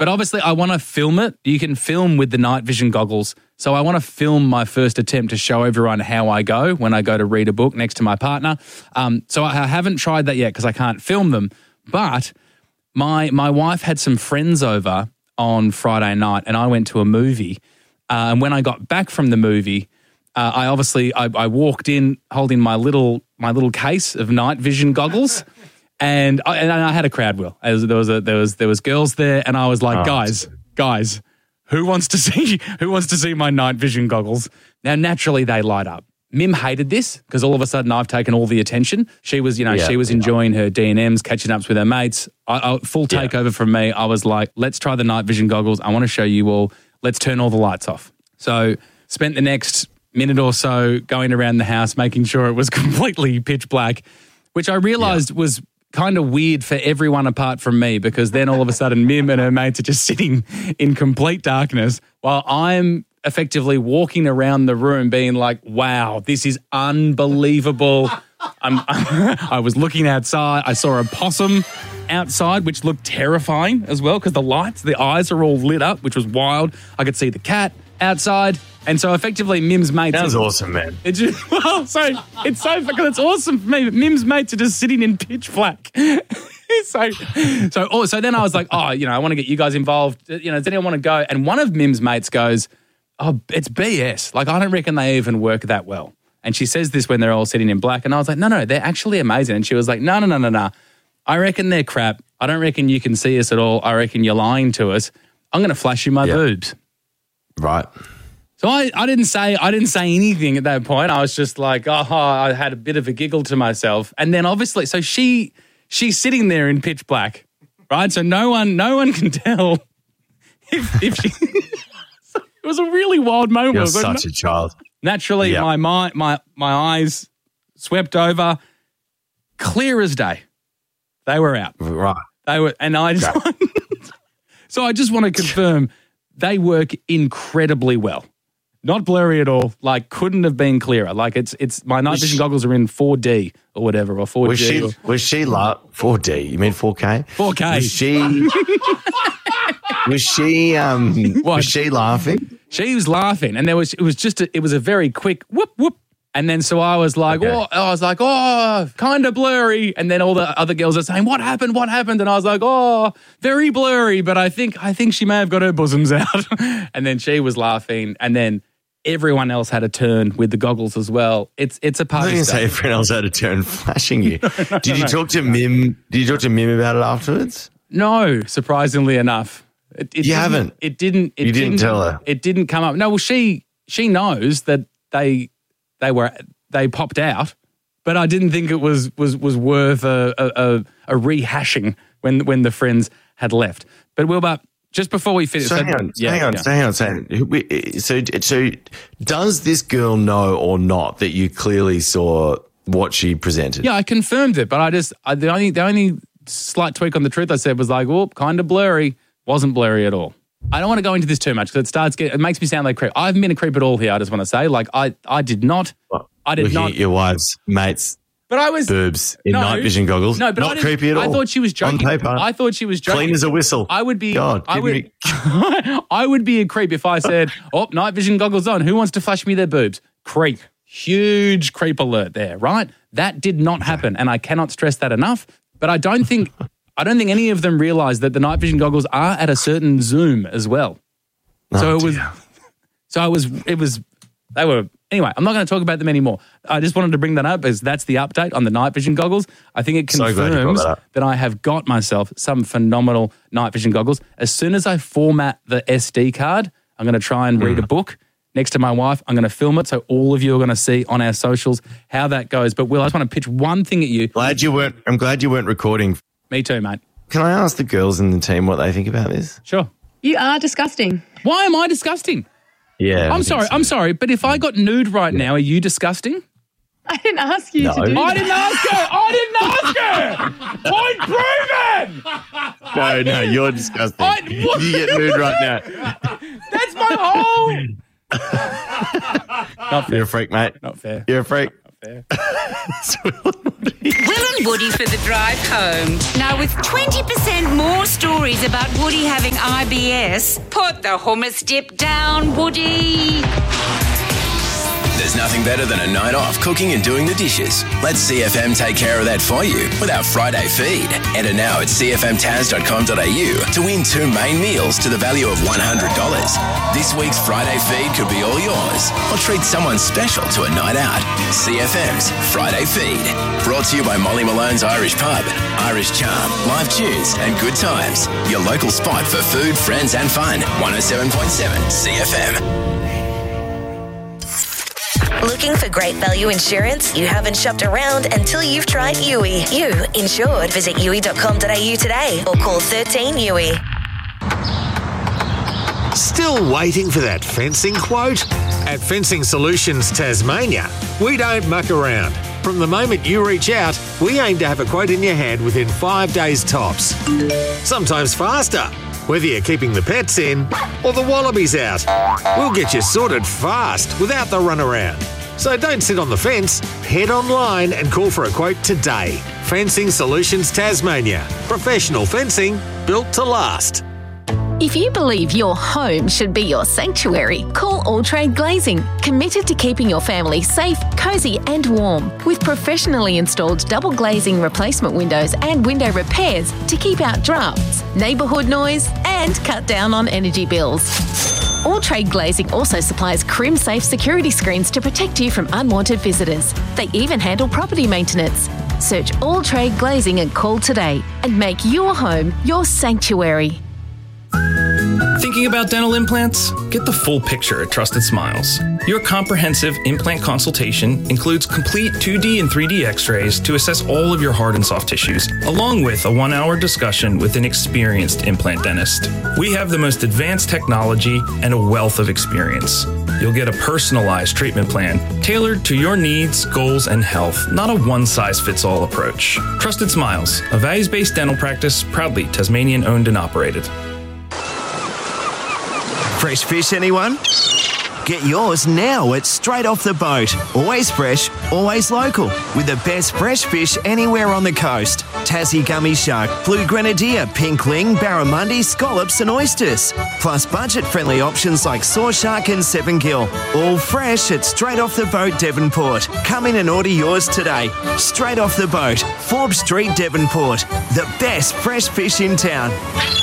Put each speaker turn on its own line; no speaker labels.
But obviously I want to film it. You can film with the night vision goggles. So I want to film my first attempt to show everyone how I go when I go to read a book next to my partner. So I haven't tried that yet because I can't film them. But my wife had some friends over on Friday night and I went to a movie. And when I got back from the movie, I walked in holding my little case of night vision goggles. And I had a crowd wheel. There was girls there, and I was like, guys, who wants to see my night vision goggles? Now, naturally, they light up. Mim hated this because all of a sudden I've taken all the attention. She was, she was enjoying her D&Ms, catching up with her mates. Full takeover from me. I was like, let's try the night vision goggles. I want to show you all. Let's turn all the lights off. So spent the next minute or so going around the house, making sure it was completely pitch black, which I realised was kind of weird for everyone apart from me, because then all of a sudden Mim and her mates are just sitting in complete darkness while I'm effectively walking around the room being like, wow, this is unbelievable. I was looking outside. I saw a possum outside, which looked terrifying as well because the eyes are all lit up, which was wild. I could see the cat outside. And so effectively Mim's mates...
That was awesome, man.
It's awesome for me, but Mim's mates are just sitting in pitch black. So then I was like, I want to get you guys involved. Does anyone want to go? And one of Mim's mates goes, oh, it's BS. Like, I don't reckon they even work that well. And she says this when they're all sitting in black. And I was like, no, they're actually amazing. And she was like, no. I reckon they're crap. I don't reckon you can see us at all. I reckon you're lying to us. I'm going to flash you my boobs.
Right.
So I didn't say anything at that point. I was just like, I had a bit of a giggle to myself. And then obviously, so she's sitting there in pitch black, right? So no one can tell if she... It was a really wild moment.
You're such a child.
Naturally, my eyes swept over, clear as day. They were out.
Right.
They were, and I just... So I just want to confirm they work incredibly well. Not blurry at all. Like, couldn't have been clearer. Like, it's my night vision goggles are in 4D or whatever, or 4G.
Was she 4D? You mean 4K?
4K.
Was she laughing?
She was laughing, and it was a very quick whoop whoop. And then so I was like, kind of blurry. And then all the other girls are saying, what happened? And I was like, very blurry. But I think she may have got her bosoms out. And then she was laughing. And then everyone else had a turn with the goggles as well. It's a party.
I was going to say everyone else had a turn flashing you. Did you talk to Mim? Did you talk to Mim about it afterwards?
No, surprisingly enough.
You haven't?
You didn't tell her? It didn't come up. No, well, she knows that they popped out, but I didn't think it was worth a rehashing when the friends had left. But Wilbur, just before we finish,
hang on. So does this girl know or not that you clearly saw what she presented?
Yeah, I confirmed it, but the only slight tweak on the truth I said was like, kind of blurry. Wasn't blurry at all. I don't want to go into this too much because it makes me sound like a creep. I haven't been a creep at all here, I just want to say. Like, I did not. I did not.
At your wife's mates'
but I was,
boobs in night vision goggles.
No, but
not creepy at all.
I thought she was joking.
On paper.
I thought she was joking.
Clean as a whistle.
I would be.
God,
I would be a creep if I said, night vision goggles on. Who wants to flash me their boobs? Creep. Huge creep alert there, right? That did not happen, and I cannot stress that enough. But I don't think any of them realised that the night vision goggles are at a certain zoom as well. Anyway, I'm not going to talk about them anymore. I just wanted to bring that up as that's the update on the night vision goggles. I think it confirms that I have got myself some phenomenal night vision goggles. As soon as I format the SD card, I'm going to try and read a book next to my wife. I'm going to film it so all of you are going to see on our socials how that goes. But Will, I just want to pitch one thing at you.
I'm glad you weren't recording.
Me too, mate.
Can I ask the girls in the team what they think about this?
Sure.
You are disgusting.
Why am I disgusting?
Yeah.
I'm sorry, but if I got nude right now, are you disgusting?
I didn't ask you to do that.
I didn't ask her. Point proven.
No, you're disgusting. You get nude right now.
That's my whole... Not fair.
You're a freak, mate.
Not fair.
You're a freak.
Not fair.
Will and Woody for the drive home. Now, with 20% more stories about Woody having IBS, put the hummus dip down, Woody.
There's nothing better than a night off cooking and doing the dishes. Let CFM take care of that for you with our Friday feed. Enter now at cfmtaz.com.au to win 2 main meals to the value of $100. This week's Friday feed could be all yours, or treat someone special to a night out. CFM's Friday feed. Brought to you by Molly Malone's Irish Pub, Irish Charm, live tunes and good times. Your local spot for food, friends and fun. 107.7 CFM.
Looking for great value insurance? You haven't shopped around until you've tried Yui. You insured. Visit yui.com.au today or call 13 Yui.
Still waiting for that fencing quote? At Fencing Solutions Tasmania, we don't muck around. From the moment you reach out, we aim to have a quote in your hand within 5 days tops. Sometimes faster. Whether you're keeping the pets in or the wallabies out, we'll get you sorted fast without the runaround. So don't sit on the fence. Head online and call for a quote today. Fencing Solutions Tasmania. Professional fencing built to last.
If you believe your home should be your sanctuary, call All Trade Glazing, committed to keeping your family safe, cosy and warm, with professionally installed double glazing replacement windows and window repairs to keep out drafts, neighbourhood noise and cut down on energy bills. All Trade Glazing also supplies Crim-safe security screens to protect you from unwanted visitors. They even handle property maintenance. Search All Trade Glazing and call today and make your home your sanctuary.
Thinking about dental implants? Get the full picture at Trusted Smiles. Your comprehensive implant consultation includes complete 2D and 3D x-rays to assess all of your hard and soft tissues, along with a 1-hour discussion with an experienced implant dentist. We have the most advanced technology and a wealth of experience. You'll get a personalized treatment plan tailored to your needs, goals, and health, not a one-size-fits-all approach. Trusted Smiles, a values-based dental practice, proudly Tasmanian-owned and operated.
Fresh fish, anyone? Get yours now at Straight Off the Boat. Always fresh, always local. With the best fresh fish anywhere on the coast. Tassie gummy shark, blue grenadier, pink ling, barramundi, scallops and oysters. Plus budget-friendly options like saw shark and 7-gill. All fresh at Straight Off the Boat, Devonport. Come in and order yours today. Straight Off the Boat, Forbes Street, Devonport. The best fresh fish in town.